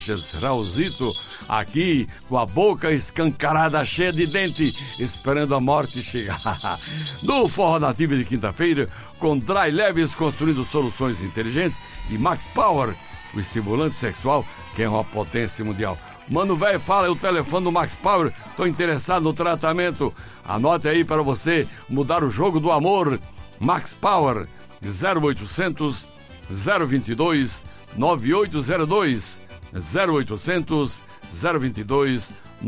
Raulzito, aqui com a boca escancarada, cheia de dente, esperando a morte chegar. No Forró Nativo de quinta-feira, com Dry Leves construindo soluções inteligentes e Max Power, o estimulante sexual que é uma potência mundial. Mano velho, fala o telefone do Max Power, tô interessado no tratamento. Anote aí para você mudar o jogo do amor. Max Power, 0800 022 9802. 0800 022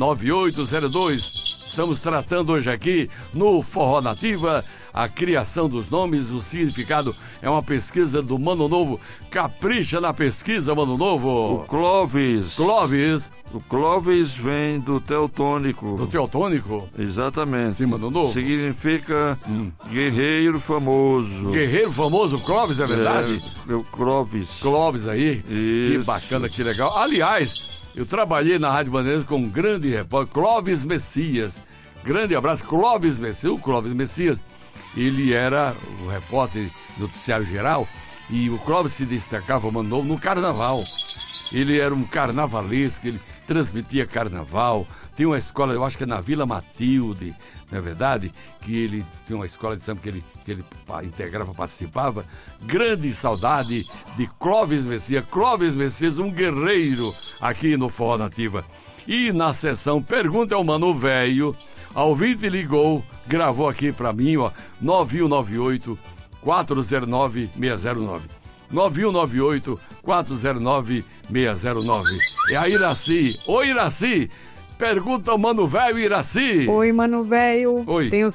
9802. Estamos tratando hoje aqui no Forró Nativa a criação dos nomes, o significado. É uma pesquisa do Mano Novo. Capricha na pesquisa, Mano Novo. O Clóvis. Clóvis. O Clóvis vem do teutônico. Do teutônico? Exatamente. Sim, Mano Novo. Significa guerreiro famoso. Guerreiro famoso, Clóvis, é verdade? É o Clóvis. Clóvis aí. Isso. Que bacana, que legal. Aliás, eu trabalhei na Rádio Bandeirantes com um grande repórter, Clóvis Messias. Grande abraço, Clóvis Messias. O Clóvis Messias, ele era o repórter do Noticiário Geral e o Clóvis se destacava, mandou no carnaval. Ele era um carnavalesco, ele transmitia carnaval. Tem uma escola, eu acho que é na Vila Matilde, não é verdade? Que ele tinha uma escola de samba que ele integrava, participava. Grande saudade de Clóvis Messias. Clóvis Messias, um guerreiro aqui no Forró Nativa. E na sessão Pergunta ao Mano Velho, a ouvinte ligou, gravou aqui pra mim, ó, 9198 409 609. 9198 409 609. É a Iraci. Oi, Iraci. Pergunta ao Mano Velho, Iraci. Oi, Mano Velho. Oi. Tenho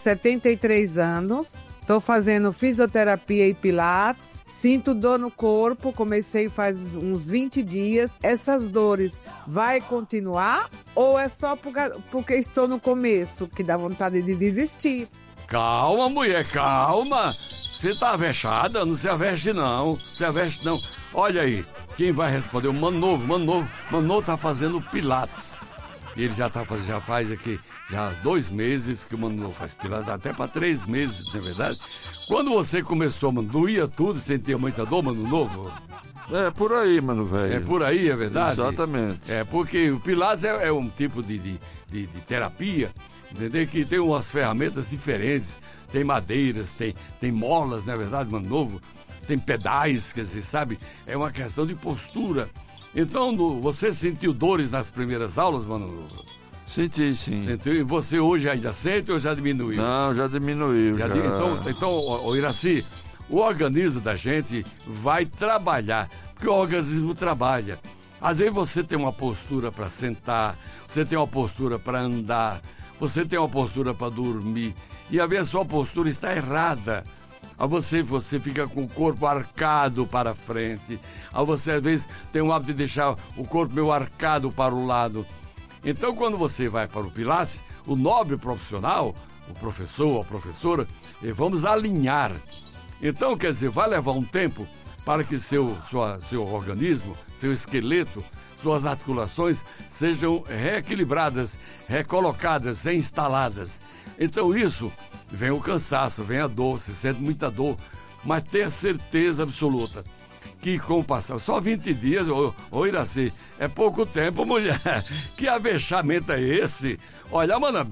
73 anos. Tô fazendo fisioterapia e pilates. Sinto dor no corpo. Comecei faz uns 20 dias. Essas dores vai continuar? Ou é só porque estou no começo, que dá vontade de desistir? Calma, mulher, calma. Você tá avexada? Não se aveste não. Se aveste não. Olha aí, quem vai responder? O Mano Novo. Mano Novo tá fazendo pilates. Ele já faz aqui, já 2 meses que o Mano Novo faz pilates, até para 3 meses, não é verdade? Quando você começou, mano, doía tudo, sentia muita dor, Mano Novo? É por aí, Mano Velho. É por aí, é verdade? Exatamente. É porque o pilates é um tipo de terapia, entendeu? Que tem umas ferramentas diferentes, tem madeiras, tem molas, não é verdade, Mano Novo? Tem pedais, quer dizer, sabe? É uma questão de postura. Então, você sentiu dores nas primeiras aulas, Mano? Senti, sim. Sentiu? E você hoje ainda sente ou já diminuiu? Não, já diminuiu. Já. Então, Iraci, o organismo da gente vai trabalhar, porque o organismo trabalha. Às vezes você tem uma postura para sentar, você tem uma postura para andar, você tem uma postura para dormir, e às vezes a sua postura está errada. Aí você fica com o corpo arcado para frente. Aí você, às vezes, tem o hábito de deixar o corpo meio arcado para o lado. Então, quando você vai para o Pilates, o nobre profissional, o professor, a professora, vamos alinhar. Então, quer dizer, vai levar um tempo para que seu organismo, seu esqueleto, suas articulações sejam reequilibradas, recolocadas, reinstaladas. Então, isso... Vem o cansaço, vem a dor, se sente muita dor, mas tenha certeza absoluta que com o passar, só 20 dias, ô Iraci, é pouco tempo, mulher. Que avexamento é esse? Olha, a Mana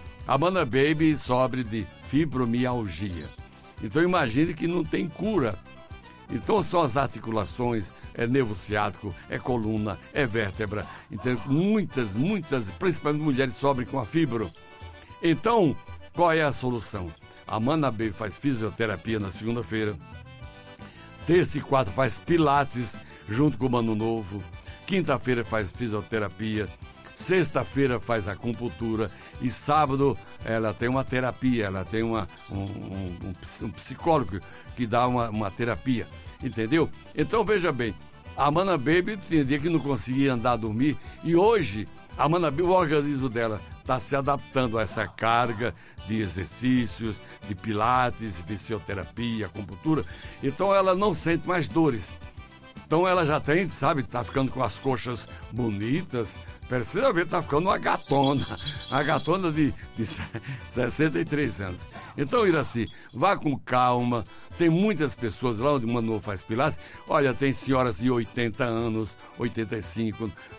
Baby sofre de fibromialgia. Então imagine que não tem cura. Então são as articulações, é nervo ciático, é coluna, é vértebra. Então muitas, principalmente mulheres sofrem com a fibro. Então, qual é a solução? A Mana Baby faz fisioterapia na segunda-feira. Terça e quarta faz pilates junto com o Mano Novo. Quinta-feira faz fisioterapia. Sexta-feira faz acupuntura. E sábado ela tem uma terapia, ela tem um psicólogo que dá uma terapia. Entendeu? Então veja bem, a Mana Baby tinha dia que não conseguia andar, dormir. E hoje, a Mana Baby, o organismo dela está se adaptando a essa carga de exercícios, de pilates, fisioterapia, acupuntura. Então ela não sente mais dores. Então ela já tem, sabe, tá ficando com as coxas bonitas. Precisa ver, tá ficando uma gatona de 63 anos. Então, Iraci, vá com calma. Tem muitas pessoas lá onde o Manu faz pilates. Olha, tem senhoras de 80 anos, 85,